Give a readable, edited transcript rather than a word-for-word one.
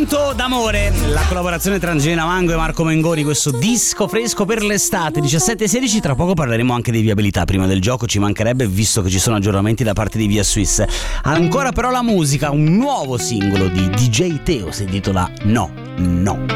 Punto d'amore, la collaborazione tra Angelina Mango e Marco Mengoni, questo disco fresco per l'estate, 17-16. Tra poco parleremo anche di viabilità, prima del gioco ci mancherebbe, visto che ci sono aggiornamenti da parte di Via Swiss. Ancora però la musica, un nuovo singolo di DJ Teo, si intitola No.